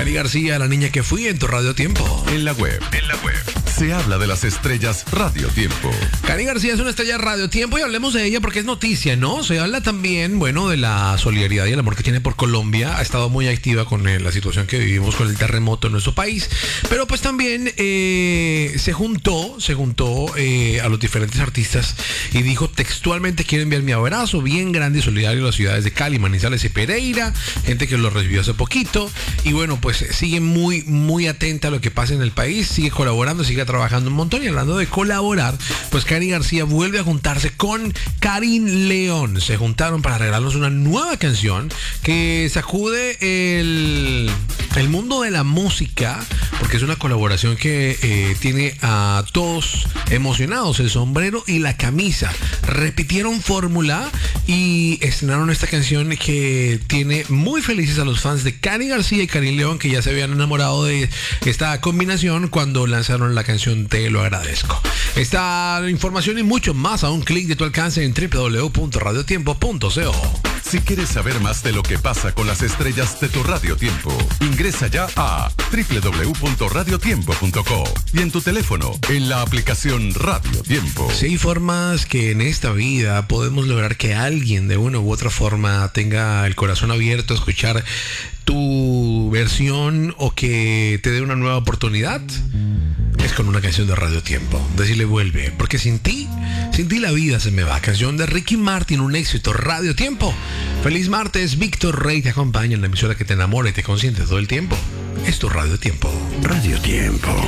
Cari García, la niña que fui en tu Radio Tiempo. En la web. Se habla de las estrellas Radio Tiempo. Cari García es una estrella de Radio Tiempo y hablemos de ella porque es noticia, ¿no? Se habla también, bueno, de la solidaridad y el amor que tiene por Colombia. Ha estado muy activa con la situación que vivimos con el terremoto en nuestro país. Pero pues también se juntó a los diferentes artistas y dijo textualmente: quiero enviar mi abrazo bien grande y solidario a las ciudades de Cali, Manizales y Pereira. Gente que lo recibió hace poquito. Y bueno, pues sigue muy atenta a lo que pasa en el país. Sigue colaborando, sigue trabajando un montón. Y hablando de colaborar, pues Cari García vuelve a juntarse con Karin León. Se juntaron para regalarnos una nueva canción que sacude el mundo de la música, porque es una colaboración que tiene a todos emocionados, el sombrero y la camisa. Repitieron fórmula y estrenaron esta canción que tiene muy felices a los fans de Cari García y Karin León, que ya se habían enamorado de esta combinación cuando lanzaron la canción Te lo agradezco. Esta información y mucho más a un clic de tu alcance en www.radiotiempo.co. Si quieres saber más de lo que pasa con las estrellas de tu Radio Tiempo, ingresa ya a www.radiotiempo.co y en tu teléfono, en la aplicación Radio Tiempo. Si hay formas que en esta vida podemos lograr que alguien de una u otra forma tenga el corazón abierto a escuchar tu versión o que te dé una nueva oportunidad, es con una canción de Radio Tiempo. Decirle vuelve, porque sin ti la vida se me va. Canción de Ricky Martin, un éxito. Radio Tiempo. Feliz martes, Víctor Rey te acompaña en la emisora que te enamora y te consiente todo el tiempo. Es tu Radio Tiempo. Radio Tiempo.